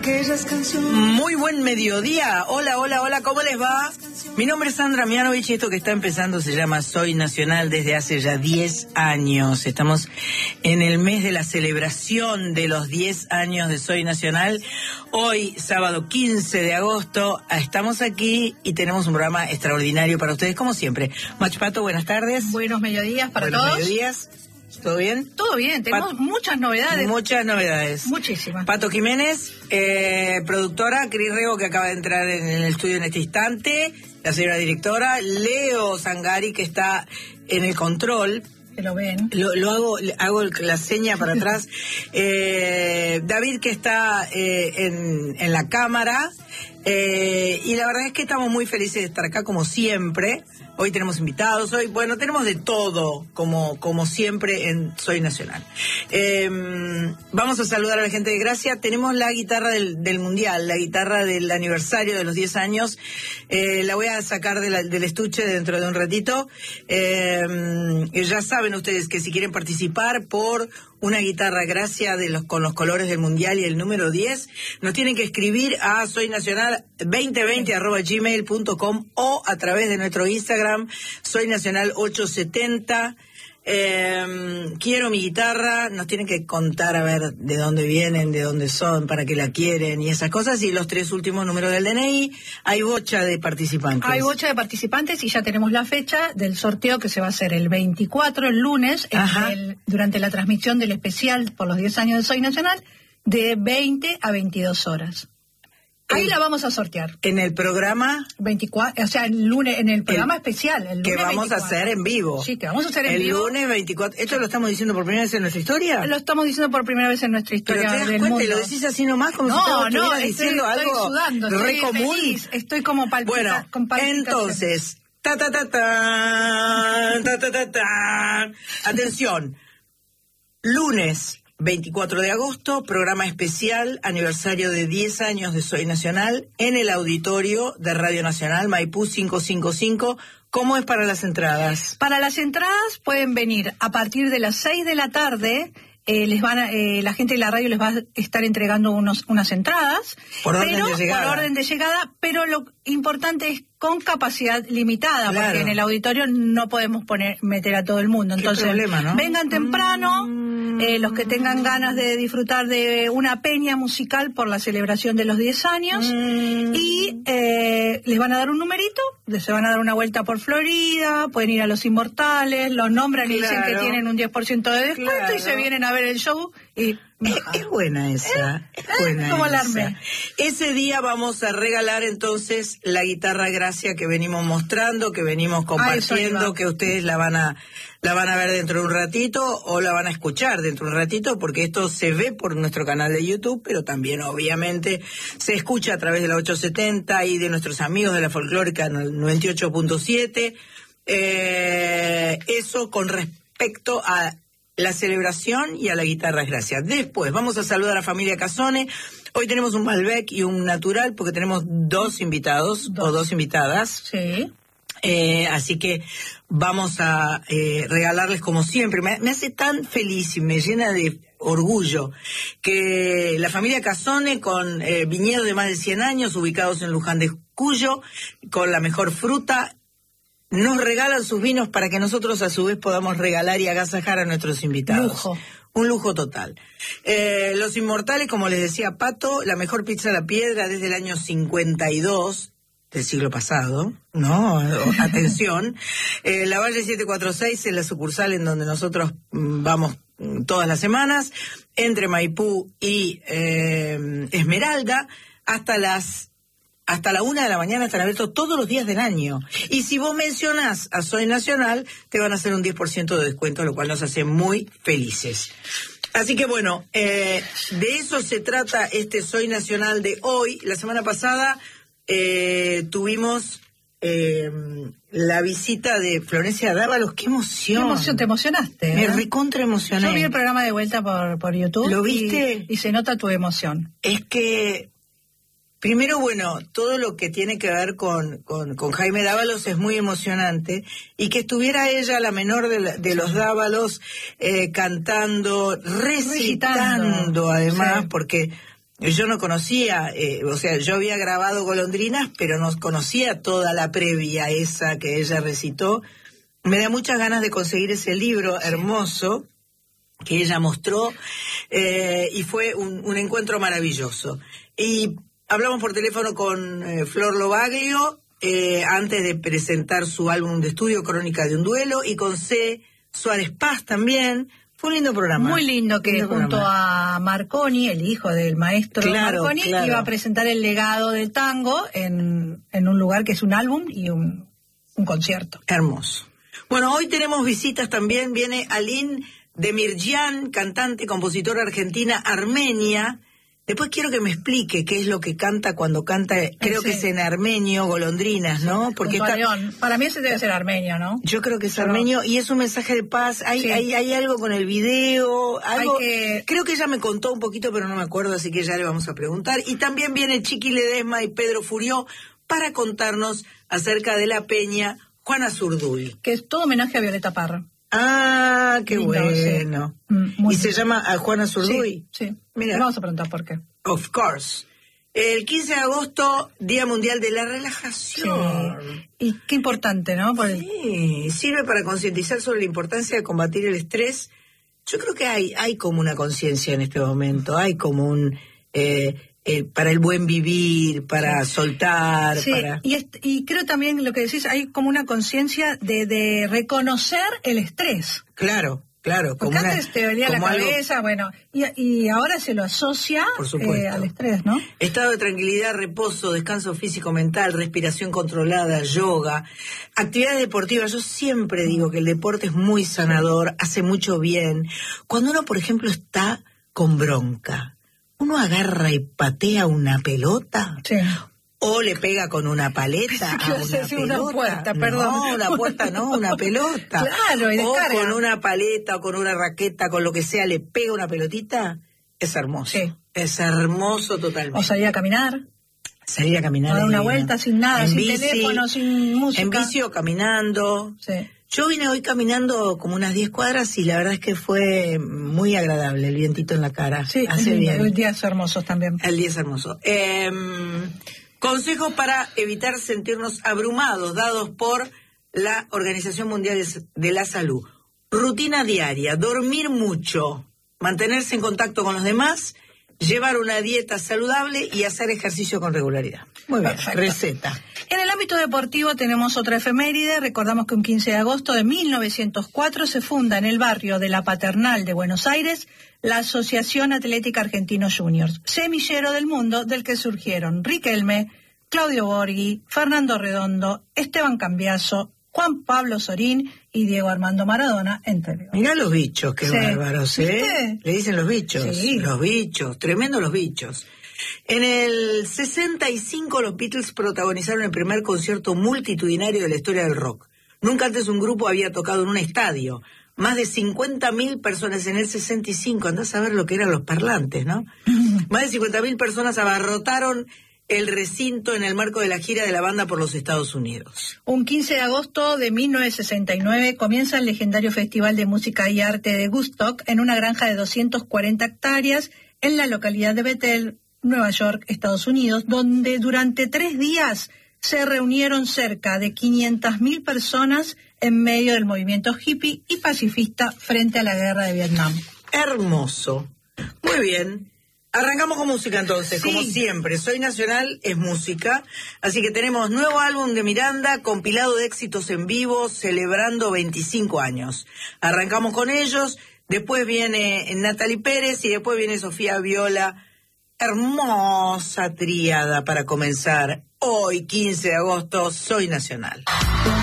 aquellas canciones. Muy buen mediodía. Hola, hola, hola, ¿cómo les va? Mi nombre es Sandra Mianovich y esto que está empezando se llama Soy Nacional desde hace ya 10 años. Estamos en el mes de la celebración de los 10 años de Soy Nacional. Hoy, sábado 15 de agosto, estamos aquí y tenemos un programa extraordinario para ustedes, como siempre. Machpato, buenas tardes. Buenos mediodías para todos. Buenos mediodías. ¿Todo bien? Todo bien, tenemos muchas novedades. Muchas novedades. Muchísimas. Pato Jiménez, productora, Cris Rego, que acaba de entrar en el estudio en este instante, la señora directora, Leo Zangari, que está en el control. Que lo ven. Hago la seña para atrás. David, que está en la cámara. Y la verdad es que estamos muy felices de estar acá, como siempre. Hoy tenemos invitados, tenemos de todo, como siempre en Soy Nacional. Vamos a saludar a la gente de Gracia. Tenemos la guitarra del Mundial, la guitarra del aniversario de los 10 años. La voy a sacar del estuche dentro de un ratito. Ya saben ustedes que si quieren participar por una guitarra Gracia con los colores del Mundial y el número 10, nos tienen que escribir a soynacional2020@gmail.com o a través de nuestro Instagram, soynacional870. Quiero mi guitarra, nos tienen que contar a ver de dónde vienen, de dónde son, para qué la quieren y esas cosas, y los 3 últimos números del DNI. Hay bocha de participantes. Hay bocha de participantes y ya tenemos la fecha del sorteo, que se va a hacer el 24, el lunes, durante la transmisión del especial por los 10 años de Soy Nacional, de 20 a 22 horas. Ahí la vamos a sortear. En el programa 24, o sea, el lunes, en el programa especial, el lunes que vamos 24. A hacer en vivo. Sí, que vamos a hacer en vivo. El lunes 24. ¿Esto lo estamos diciendo por primera vez en nuestra historia? Lo estamos diciendo por primera vez en nuestra historia. ¿Pero te das del cuenta? mundo. ¿Y lo decís así nomás? Como si estoy diciendo algo sudando, re común. Feliz, estoy como Bueno, entonces, atención, lunes 24 de agosto, programa especial, aniversario de 10 años de Soy Nacional, en el auditorio de Radio Nacional, Maipú 555. ¿Cómo es para las entradas? Para las entradas pueden venir a partir de las 6 de la tarde. La gente de la radio les va a estar entregando unas entradas por orden de llegada, pero lo importante es con capacidad limitada, claro, porque en el auditorio no podemos meter a todo el mundo. Entonces, problema, ¿no? Vengan temprano, los que tengan ganas de disfrutar de una peña musical por la celebración de los 10 años, y les van a dar un numerito, se van a dar una vuelta por Florida, pueden ir a Los Inmortales, los nombran y dicen que tienen un 10% de descuento, y se vienen a ver el show y... Es buena esa, es buena como esa. alarme. Ese día vamos a regalar entonces la guitarra Gracia que venimos mostrando, que venimos compartiendo, que ustedes la van a ver dentro de un ratito o la van a escuchar dentro de un ratito, porque esto se ve por nuestro canal de YouTube, pero también obviamente se escucha a través de la 870 y de nuestros amigos de la Folclórica 98.7. Eso con respecto a la celebración y a la guitarra Gracia. Después vamos a saludar a la familia Casone. Hoy tenemos un Malbec y un Natural, porque tenemos 2 invitados o 2 invitadas. Sí. Así que vamos a regalarles como siempre. Me hace tan feliz y me llena de orgullo que la familia Casone, con viñedos de más de 100 años, ubicados en Luján de Cuyo, con la mejor fruta, nos regalan sus vinos para que nosotros a su vez podamos regalar y agasajar a nuestros invitados. Lujo. Un lujo total. Los Inmortales, como les decía Pato, la mejor pizza a la piedra desde el año 52 del siglo pasado, ¿no? Atención. La Valle 746 es la sucursal en donde nosotros vamos todas las semanas, entre Maipú y Esmeralda, hasta la 1 de la mañana están abiertos todos los días del año. Y si vos mencionás a Soy Nacional, te van a hacer un 10% de descuento, lo cual nos hace muy felices. Así que bueno, de eso se trata este Soy Nacional de hoy. La semana pasada tuvimos la visita de Florencia Dávalos. ¡Qué emoción! ¡Qué emoción! ¿Te emocionaste? Me recontra emocioné. Yo vi el programa de vuelta por YouTube. ¿Lo viste? Y se nota tu emoción. Es que... Primero, bueno, todo lo que tiene que ver con Jaime Dávalos es muy emocionante, y que estuviera ella, la menor de los Dávalos, cantando, recitando además, sí, porque yo no conocía, o sea, yo había grabado Golondrinas, pero no conocía toda la previa esa que ella recitó. Me da muchas ganas de conseguir ese libro hermoso que ella mostró, y fue un encuentro maravilloso. Y hablamos por teléfono con Flor Lobaglio antes de presentar su álbum de estudio, Crónica de un duelo, y con C. Suárez Paz también. Fue un lindo programa. Muy lindo, que lindo junto programa. a Marconi, el hijo del maestro Marconi, iba a presentar el legado del tango en un lugar que es un álbum y un concierto. Hermoso. Bueno, hoy tenemos visitas también. Viene Aline Demirjian, cantante, compositora argentina, armenia. Después quiero que me explique qué es lo que canta cuando canta, creo que es en armenio, Golondrinas, ¿no? Porque para mí ese debe ser armenio, ¿no? Yo creo que es armenio y es un mensaje de paz. Hay algo con el video, algo. Creo que ella me contó un poquito, pero no me acuerdo, así que ya le vamos a preguntar. Y también viene Chiqui Ledesma y Pedro Furió para contarnos acerca de la peña Juana Zurduy. Que es todo homenaje a Violeta Parra. Ah, qué bueno. ¿Y se llama a Juana Zurduy? Sí. Mira. Vamos a preguntar por qué. Of course. El 15 de agosto, Día Mundial de la Relajación. Sí. Y qué importante, ¿no? Sí, sirve para concientizar sobre la importancia de combatir el estrés. Yo creo que hay como una conciencia en este momento, hay como un... para el buen vivir, para soltar, sí, para... Y creo también lo que decís, hay como una conciencia de reconocer el estrés. Claro. Porque antes te venía la cabeza, bueno, y ahora se lo asocia al estrés, ¿no? Estado de tranquilidad, reposo, descanso físico-mental, respiración controlada, yoga, actividades deportivas. Yo siempre digo que el deporte es muy sanador, hace mucho bien. Cuando uno, por ejemplo, está con bronca, uno agarra y patea una pelota, o le pega con una paleta a una pelota. Una puerta, perdón. No, una puerta no, una pelota. Claro, y descarga. O con una paleta o con una raqueta, con lo que sea, le pega una pelotita. Es hermoso. Sí. Es hermoso totalmente. O salir a caminar. Salir a caminar. Dar una vuelta sin nada, sin bici, teléfono, sin música. En bici o caminando. Sí. Yo vine hoy caminando como unas 10 cuadras y la verdad es que fue muy agradable, el vientito en la cara. Sí, hace bien. El día es hermoso también. El día es hermoso. Consejos para evitar sentirnos abrumados, dados por la Organización Mundial de la Salud. Rutina diaria, dormir mucho, mantenerse en contacto con los demás, llevar una dieta saludable y hacer ejercicio con regularidad. Muy bien, perfecto. Receta. En el ámbito deportivo tenemos otra efeméride. Recordamos que un 15 de agosto de 1904 se funda en el barrio de La Paternal de Buenos Aires la Asociación Atlética Argentinos Juniors, semillero del mundo del que surgieron Riquelme, Claudio Borghi, Fernando Redondo, Esteban Cambiaso, Juan Pablo Sorín y Diego Armando Maradona, entre otros. Mirá los bichos, qué bárbaros, ¿eh? ¿Viste? Le dicen los bichos, sí. Los bichos, tremendo los bichos. En el 65 los Beatles protagonizaron el primer concierto multitudinario de la historia del rock. Nunca antes un grupo había tocado en un estadio. Más de 50.000 personas en el 65, andás a ver lo que eran los parlantes, ¿no? Más de 50.000 personas abarrotaron el recinto en el marco de la gira de la banda por los Estados Unidos. Un 15 de agosto de 1969 comienza el legendario Festival de Música y Arte de Woodstock en una granja de 240 hectáreas en la localidad de Bethel, Nueva York, Estados Unidos, donde durante 3 días se reunieron cerca de 500.000 personas en medio del movimiento hippie y pacifista frente a la guerra de Vietnam. Hermoso. Muy bien. Arrancamos con música entonces, sí. Como siempre. Soy Nacional, es música. Así que tenemos nuevo álbum de Miranda, compilado de éxitos en vivo, celebrando 25 años. Arrancamos con ellos, después viene Natalie Pérez y después viene Sofía Viola. Hermosa tríada para comenzar. Hoy, 15 de agosto, Soy Nacional.